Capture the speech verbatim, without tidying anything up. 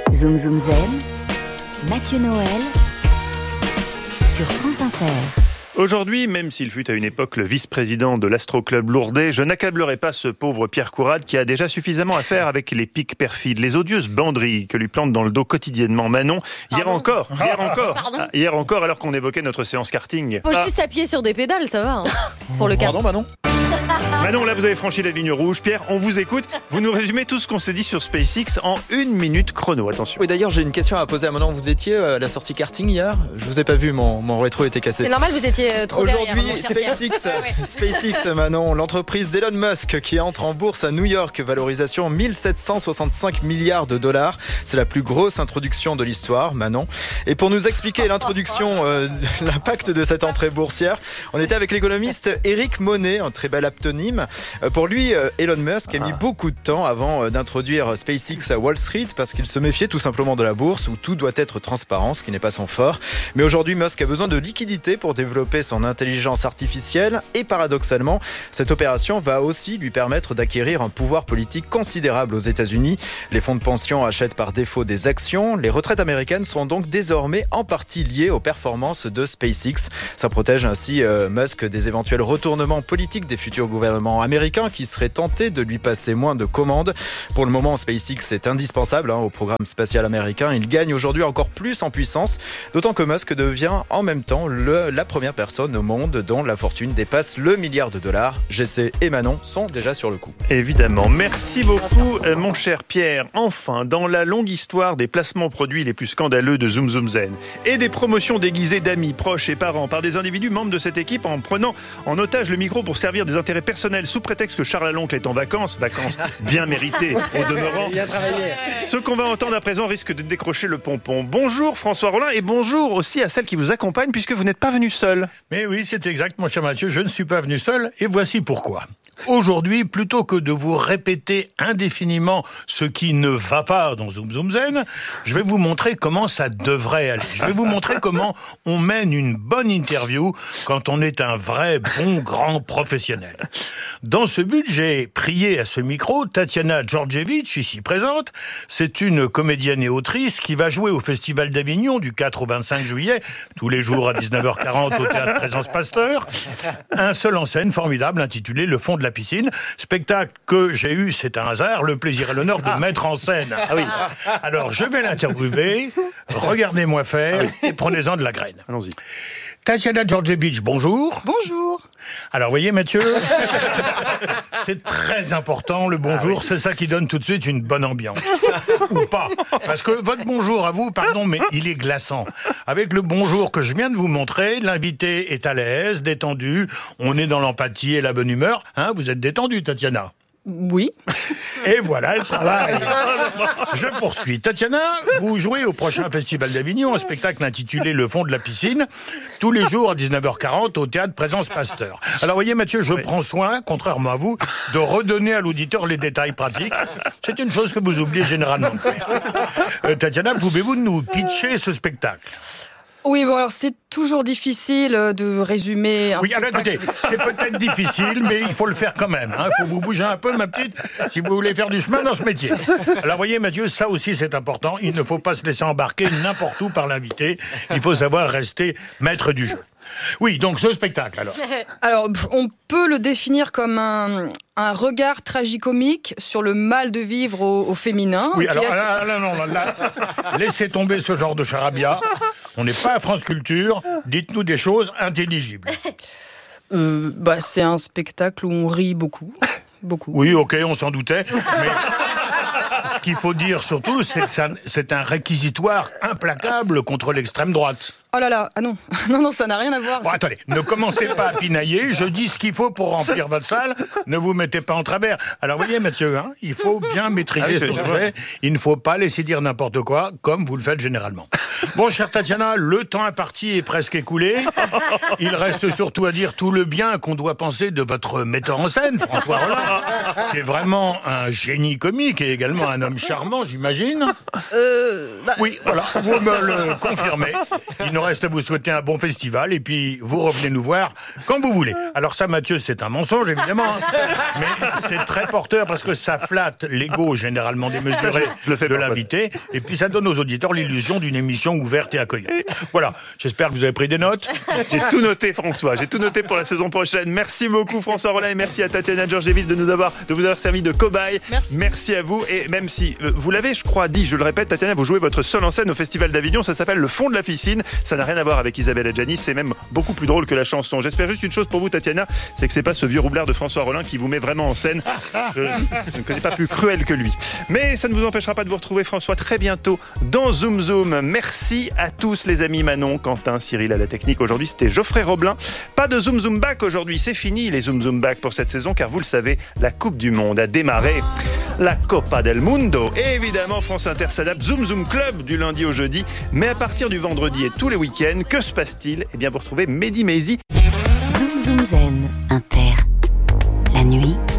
Zoom Zoom Zen, Mathieu Noël sur France Inter. Aujourd'hui, même s'il fut à une époque le vice-président de l'Astro Club Lourdais, je n'accablerai pas ce pauvre Pierre Courade qui a déjà suffisamment à faire avec les piques perfides, les odieuses banderilles que lui plante dans le dos quotidiennement Manon. Hier Pardon. encore, hier encore, Pardon. ah, hier encore, alors qu'on évoquait notre séance karting. Faut Ah, juste appuyer sur des pédales, ça va, hein, pour le kart. Pardon, Manon. Manon, là vous avez franchi la ligne rouge. Pierre, on vous écoute. Vous nous résumez tout ce qu'on s'est dit sur SpaceX en une minute chrono. Attention. Oui, d'ailleurs, j'ai une question à poser à Manon. Vous étiez à la sortie karting hier? Je vous ai pas vu, mon, mon rétro était cassé. C'est normal, vous étiez euh, trop derrière. Aujourd'hui, mon cher Pierre. SpaceX, Ouais, ouais. SpaceX, Manon, l'entreprise d'Elon Musk qui entre en bourse à New York, valorisation mille sept cent soixante-cinq milliards de dollars. C'est la plus grosse introduction de l'histoire, Manon. Et pour nous expliquer l'introduction, euh, l'impact de cette entrée boursière, on était avec l'économiste Eric Monet, un très bel aptonyme. Euh, Pour lui, euh, Elon Musk a mis beaucoup de temps avant euh, d'introduire SpaceX à Wall Street parce qu'il se méfiait tout simplement de la bourse où tout doit être transparent, ce qui n'est pas son fort. Mais aujourd'hui, Musk a besoin de liquidités pour développer son intelligence artificielle et paradoxalement, cette opération va aussi lui permettre d'acquérir un pouvoir politique considérable aux États-Unis. Les fonds de pension achètent par défaut des actions. Les retraites américaines seront donc désormais en partie liées aux performances de SpaceX. Ça protège ainsi euh, Musk des éventuels retournements politiques des futurs gouvernements américains qui seraient tentés de lui passer moins de commandes. Pour le moment, SpaceX est indispensable hein, au programme spatial américain. Il gagne aujourd'hui encore plus en puissance, d'autant que Musk devient en même temps le, la première personne au monde dont la fortune dépasse le milliard de dollars. G C et Manon sont déjà sur le coup. Évidemment. Merci beaucoup, euh, mon cher Pierre. Enfin, dans la longue histoire des placements produits les plus scandaleux de Zoom Zoom Zen et des promotions déguisées d'amis, proches et parents par des individus membres de cette équipe en prenant en otage le micro pour servir des intérêts personnels sous prétexte que Charles Aloncle est en vacances, vacances bien méritées au demeurant. Bien travaillé. Ce qu'on va entendre à présent risque de décrocher le pompon. Bonjour François Rollin et bonjour aussi à celle qui vous accompagne puisque vous n'êtes pas venu seul. Mais oui, c'est exact, mon cher Mathieu, je ne suis pas venu seul, et voici pourquoi. Aujourd'hui, plutôt que de vous répéter indéfiniment ce qui ne va pas dans Zoom Zoom Zen, je vais vous montrer comment ça devrait aller. Je vais vous montrer comment on mène une bonne interview quand on est un vrai bon grand professionnel. Dans ce but, j'ai prié à ce micro Tatiana Georgievich, ici présente. C'est une comédienne et autrice qui va jouer au Festival d'Avignon du quatre au vingt-cinq juillet, tous les jours à dix-neuf heures quarante au Théâtre Présence Pasteur. Un seul en scène formidable intitulé Le fond de la piscine. Spectacle que j'ai eu, c'est un hasard, le plaisir et l'honneur de mettre en scène. Ah oui. Alors, je vais l'interviewer, regardez-moi faire et prenez-en de la graine. Allons-y. Tatiana Georgievich, bonjour. Bonjour. Alors, voyez, Mathieu, c'est très important, le bonjour, ah oui. C'est ça qui donne tout de suite une bonne ambiance. Ou pas. Parce que votre bonjour à vous, pardon, mais il est glaçant. Avec le bonjour que je viens de vous montrer, l'invité est à l'aise, détendu, on est dans l'empathie et la bonne humeur. Hein, vous êtes détendu, Tatiana ? Oui. Et voilà le travail. Je poursuis. Tatiana, vous jouez au prochain Festival d'Avignon, un spectacle intitulé Le fond de la piscine, tous les jours à dix-neuf heures quarante au Théâtre Présence Pasteur. Alors voyez Mathieu, je oui. prends soin, contrairement à vous, de redonner à l'auditeur les détails pratiques. C'est une chose que vous oubliez généralement de faire. Euh, Tatiana, pouvez-vous nous pitcher ce spectacle ? Oui, bon, alors c'est toujours difficile de résumer un Oui, alors écoutez, c'est peut-être difficile, mais il faut le faire quand même. Il hein. faut vous bouger un peu, ma petite, si vous voulez faire du chemin dans ce métier. Alors, voyez, Mathieu, ça aussi, c'est important. Il ne faut pas se laisser embarquer n'importe où par l'invité. Il faut savoir rester maître du jeu. Oui, donc ce spectacle, alors. Alors, on peut le définir comme un, un regard tragicomique sur le mal de vivre au, au féminin. Oui, alors, assez... là, là, non, là, là, laissez tomber ce genre de charabia. On n'est pas à France Culture. Dites-nous des choses intelligibles. Euh, bah, c'est un spectacle où on rit beaucoup. Beaucoup. Oui, ok, on s'en doutait. Mais... ce qu'il faut dire surtout, c'est que ça, c'est un réquisitoire implacable contre l'extrême droite. Oh là là, ah non, non, non, ça n'a rien à voir. Bon, attendez, ne commencez pas à pinailler, je dis ce qu'il faut pour remplir votre salle, ne vous mettez pas en travers. Alors, voyez, Mathieu, hein, il faut bien maîtriser ah, ce sujet, il ne faut pas laisser dire n'importe quoi, comme vous le faites généralement. Bon, chère Tatiana, le temps imparti est presque écoulé. Il reste surtout à dire tout le bien qu'on doit penser de votre metteur en scène, François Rollin, qui est vraiment un génie comique et également un homme charmant, j'imagine. Euh... Bah... Oui, voilà, vous me le confirmez. Il nous reste à vous souhaiter un bon festival et puis vous revenez nous voir quand vous voulez. Alors ça, Mathieu, c'est un mensonge, évidemment, hein. Mais c'est très porteur parce que ça flatte l'ego généralement démesuré Je le fais de parfois. l'invité et puis ça donne aux auditeurs l'illusion d'une émission ouverte et accueillante. Voilà, j'espère que vous avez pris des notes. J'ai tout noté, François. J'ai tout noté pour la saison prochaine. Merci beaucoup, François Rollin, et merci à Tatiana Georgievich de nous avoir, de vous avoir servi de cobaye. Merci. Merci à vous. Et même si euh, vous l'avez, je crois, dit, je le répète, Tatiana, vous jouez votre seul en scène au Festival d'Avignon. Ça s'appelle Le Fond de la Piscine. Ça n'a rien à voir avec Isabelle Adjani. C'est même beaucoup plus drôle que la chanson. J'espère juste une chose pour vous, Tatiana, c'est que c'est pas ce vieux roublard de François Rollin qui vous met vraiment en scène. Je, je ne connais pas plus cruel que lui. Mais ça ne vous empêchera pas de vous retrouver, François, très bientôt dans Zoom Zoom. Merci à tous les amis, Manon, Quentin, Cyril à la technique. Aujourd'hui, c'était Geoffrey Roblin. Pas de Zoom Zoom Back aujourd'hui. C'est fini les Zoom Zoom Back pour cette saison, car vous le savez, la Coupe du Monde a démarré. La Copa del Mundo. Et évidemment, France Inter s'adapte. Zoom Zoom Club du lundi au jeudi. Mais à partir du vendredi et tous les week-ends, que se passe-t-il ? Eh bien, vous retrouvez Mehdi Maizi. Zoom Zoom Zen, Inter. La nuit,